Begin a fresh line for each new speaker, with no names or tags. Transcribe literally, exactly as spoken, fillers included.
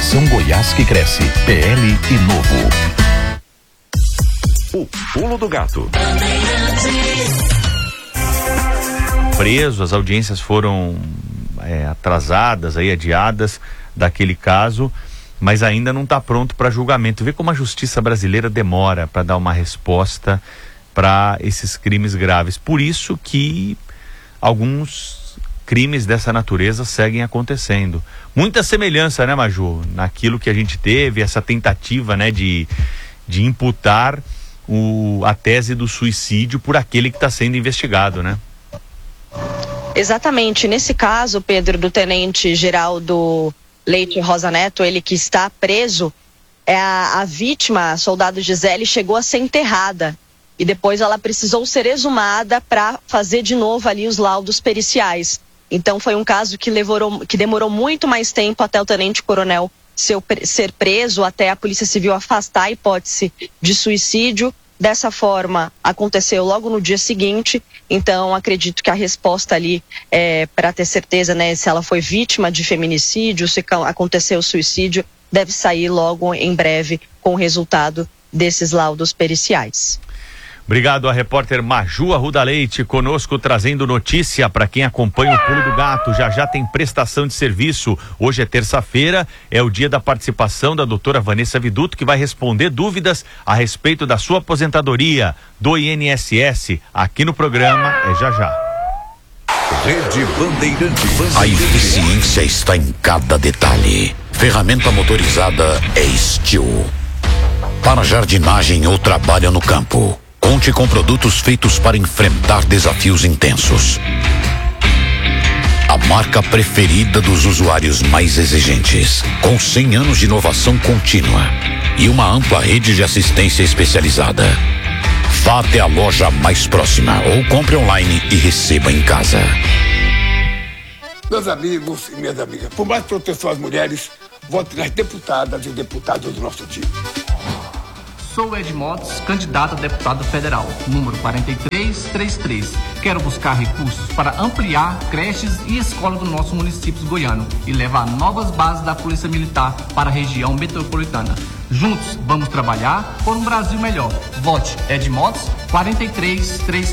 Educação Goiás que cresce. P L e Novo.
O Pulo do Gato.
Preso, as audiências foram é, atrasadas, aí, adiadas daquele caso, mas ainda não está pronto para julgamento. Vê como a justiça brasileira demora para dar uma resposta para esses crimes graves. Por isso que alguns crimes dessa natureza seguem acontecendo. Muita semelhança, né, Maju, naquilo que a gente teve, essa tentativa, né, de, de imputar o, a tese do suicídio por aquele que está sendo investigado, né?
Exatamente. Nesse caso, Pedro, do tenente Geraldo Leite Rosa Neto, ele que está preso, é a, a vítima, a soldado Gisele, chegou a ser enterrada e depois ela precisou ser exumada para fazer de novo ali os laudos periciais. Então foi um caso que, levou, que demorou muito mais tempo até o tenente-coronel ser, ser preso, até a Polícia Civil afastar a hipótese de suicídio. Dessa forma, aconteceu logo no dia seguinte, então acredito que a resposta ali, é, para ter certeza, né, se ela foi vítima de feminicídio, se aconteceu suicídio, deve sair logo em breve com o resultado desses laudos periciais.
Obrigado a repórter Maju Arruda Leite, conosco trazendo notícia para quem acompanha o Pulo do Gato. Já já tem prestação de serviço. Hoje é terça-feira, é o dia da participação da doutora Vanessa Viduto, que vai responder dúvidas a respeito da sua aposentadoria do I N S S. Aqui no programa é já já.
Rede Bandeirantes.
A eficiência está em cada detalhe. Ferramenta motorizada é Steel. Para jardinagem ou trabalho no campo, conte com produtos feitos para enfrentar desafios intensos. A marca preferida dos usuários mais exigentes, com cem anos de inovação contínua e uma ampla rede de assistência especializada. Vá até a loja mais próxima ou compre online e receba em casa.
Meus amigos e minhas amigas, por mais proteção às mulheres, vote nas deputadas e deputados do nosso time.
Sou Ed Motos, candidato a deputado federal, número quarenta e três trinta e três. Quero buscar recursos para ampliar creches e escolas do nosso município goiano e levar novas bases da Polícia Militar para a região metropolitana. Juntos, vamos trabalhar por um Brasil melhor. Vote Ed Motos, quarenta e três trinta e três.